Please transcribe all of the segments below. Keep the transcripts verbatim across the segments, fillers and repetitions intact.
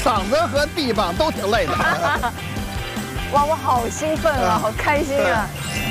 嗓子和臂膀都挺累的。 哇，我好兴奋啊，好开心啊！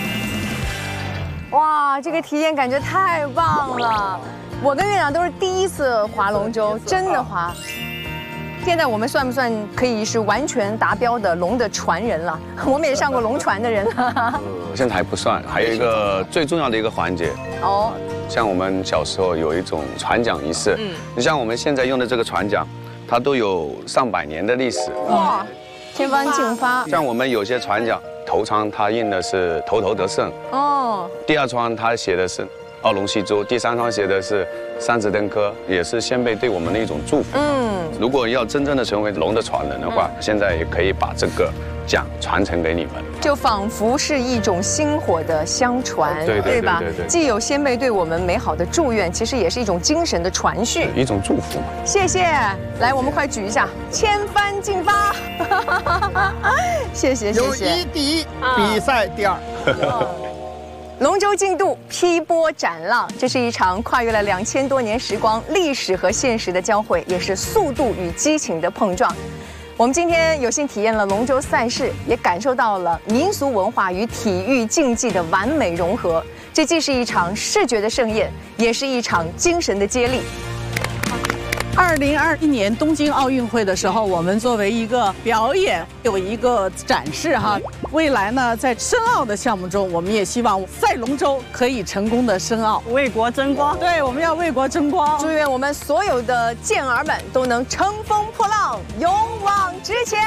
哇，这个体验感觉太棒了！我跟院长都是第一次划龙舟，真的划。现在我们算不算可以是完全达标的龙的传人了？我们也上过龙船的人了。 呃，现在还不算，还有一个最重要的一个环节。哦。像我们小时候有一种船桨仪式，嗯，你像我们现在用的这个船桨，它都有上百年的历史。哇， 千帆竞发。 像我们有些船桨，头舱它印的是头头得胜。哦。第二窗它写的是奥龙戏珠，第三窗写的是三子登科，也是先辈对我们的一种祝福。嗯。如果要真正的成为龙的传人的话，嗯、现在也可以把这个桨传承给你们。 就仿佛是一种薪火的相传，对对吧？既有先辈对我们美好的祝愿，其实也是一种精神的传续， 一种祝福嘛。 谢谢，来，我们快举一下，千帆竞发，谢谢谢谢。 友谊第一，比赛第二。 龙舟竞渡，劈波斩浪，这是一场跨越了两千多年时光、历史和现实的交汇，也是速度与激情的碰撞。我们今天有幸体验了龙舟赛事，也感受到了民俗文化与体育竞技的完美融合。这既是一场视觉的盛宴，也是一场精神的接力。 二零二一年东京奥运会的时候，我们作为一个表演有一个展示哈。未来呢，在申奥的项目中，我们也希望赛龙舟可以成功的申奥， 为国争光。 对，我们要为国争光。 祝愿我们所有的健儿们都能乘风破浪，勇往直前。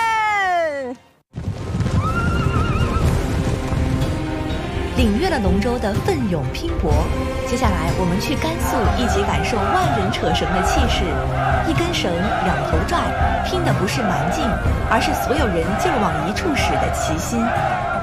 领略了龙舟的奋勇拼搏，接下来我们去甘肃一起感受万人扯绳的气势。一根绳两头拽，拼的不是蛮劲，而是所有人就往一处使的齐心。